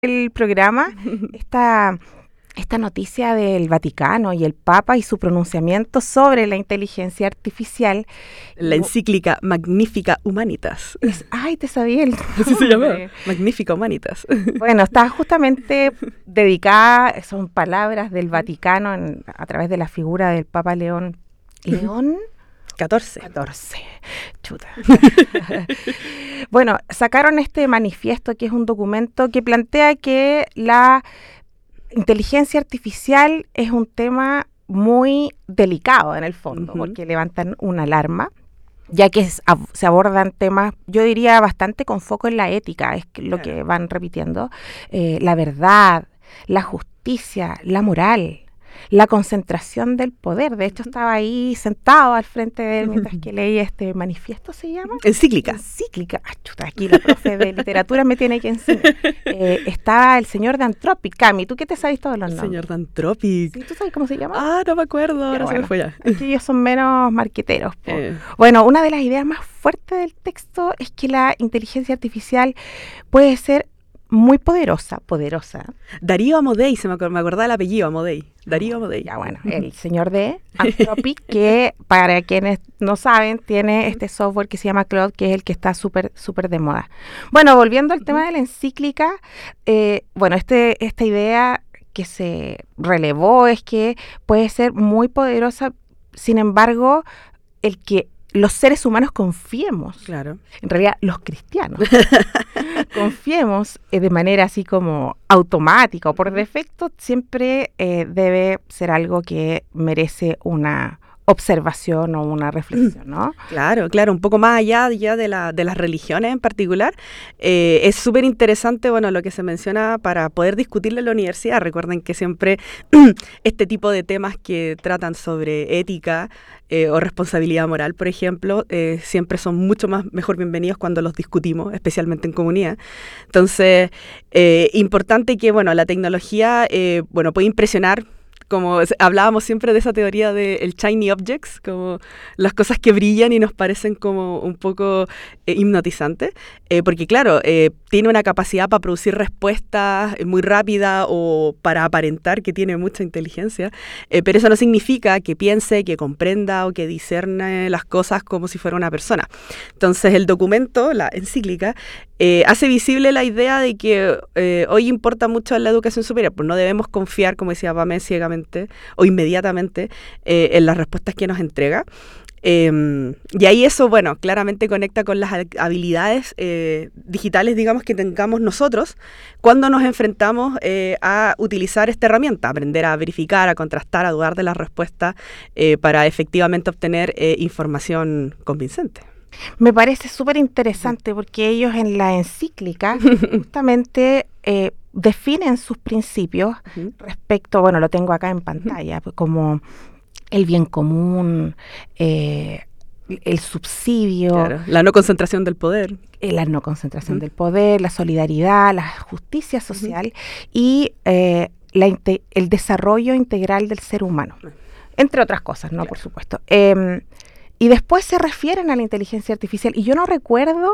el programa esta noticia del Vaticano y el Papa y su pronunciamiento sobre la inteligencia artificial. La encíclica Magnifica Humanitas. Ay, te sabía el Así se llama, Magnifica Humanitas. Bueno, está justamente dedicada, son palabras del Vaticano a través de la figura del Papa León 14. Chuta. Bueno, sacaron este manifiesto, que es un documento que plantea que la inteligencia artificial es un tema muy delicado en el fondo, porque levantan una alarma, ya que se abordan temas, yo diría, bastante con foco en la ética, es lo que van repitiendo, la verdad, la justicia, la moral, la concentración del poder. De hecho, estaba ahí sentado al frente de él mientras que leía este manifiesto, ¿se llama? Encíclica. Ah, chuta, aquí la profe de literatura me tiene que enseñar. Estaba el señor de Anthropic. Cami, ¿tú qué te sabes todos los nombres? El señor de Anthropic. ¿Sí? ¿Tú sabes cómo se llama? Ah, no me acuerdo, ahora se me fue ya. Es que ellos son menos marqueteros. Bueno, una de las ideas más fuertes del texto es que la inteligencia artificial puede ser muy poderosa. Darío Amodei, me acordaba el apellido, Amodei. Darío Amodei. Ya, bueno, el señor de Anthropic, que para quienes no saben, tiene este software que se llama Claude, que es el que está súper de moda. Bueno, volviendo al tema de la encíclica, esta idea que se relevó es que puede ser muy poderosa, sin embargo, el que los seres humanos confiemos, claro, en realidad los cristianos, confiemos de manera así como automática o por defecto, siempre debe ser algo que merece una observación o una reflexión, ¿no? Claro, un poco más allá ya de las religiones en particular. Es súper interesante, bueno, lo que se menciona para poder discutirlo en la universidad. Recuerden que siempre este tipo de temas que tratan sobre ética o responsabilidad moral, por ejemplo, siempre son mucho mejor bienvenidos cuando los discutimos, especialmente en comunidad. Entonces, importante que, bueno, la tecnología, puede impresionar. Como hablábamos siempre de esa teoría del shiny objects, como las cosas que brillan y nos parecen como un poco hipnotizantes, porque claro, tiene una capacidad para producir respuestas muy rápida o para aparentar que tiene mucha inteligencia, pero eso no significa que piense, que comprenda o que discerne las cosas como si fuera una persona. Entonces el documento, la encíclica, hace visible la idea de que hoy importa mucho en la educación superior, pues no debemos confiar, como decía Pamela, ciegamente o inmediatamente en las respuestas que nos entrega. Y ahí eso, bueno, claramente conecta con las habilidades digitales, digamos, que tengamos nosotros cuando nos enfrentamos a utilizar esta herramienta, aprender a verificar, a contrastar, a dudar de las respuestas para efectivamente obtener información convincente. Me parece súper interesante porque ellos en la encíclica justamente definen sus principios respecto, bueno, lo tengo acá en pantalla, pues como el bien común, el subsidio. Claro, la no concentración del poder. La no concentración del poder, la solidaridad, la justicia social y el desarrollo integral del ser humano. Entre otras cosas, ¿no? Claro. Por supuesto. Y después se refieren a la inteligencia artificial. Y yo no recuerdo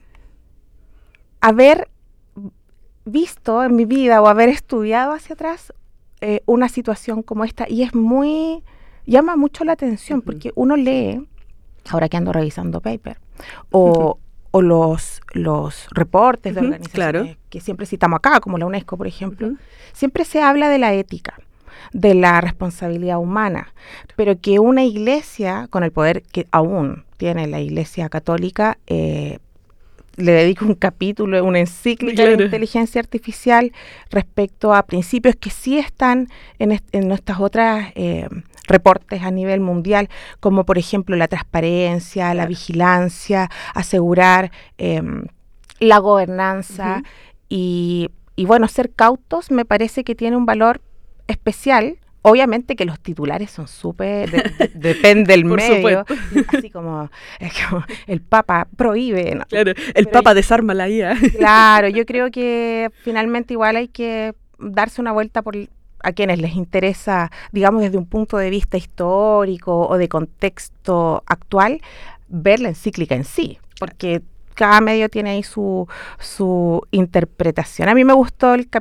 haber visto en mi vida o haber estudiado hacia atrás una situación como esta. Y llama mucho la atención porque uno lee, ahora que ando revisando paper, o los reportes de organizaciones que siempre citamos acá, como la UNESCO, por ejemplo, siempre se habla de la ética, de la responsabilidad humana, pero que una iglesia, con el poder que aún tiene la iglesia católica, le dedica un capítulo, una encíclica de inteligencia artificial respecto a principios que sí están en nuestras otras reportes a nivel mundial, como por ejemplo la transparencia, la vigilancia, asegurar la gobernanza y bueno, ser cautos me parece que tiene un valor especial. Obviamente que los titulares son súper, depende del medio, así como el Papa prohíbe. ¿No? Claro, el Papa desarma la IA. Claro, yo creo que finalmente igual hay que darse una vuelta a quienes les interesa, digamos desde un punto de vista histórico o de contexto actual, ver la encíclica en sí, porque cada medio tiene ahí su interpretación. A mí me gustó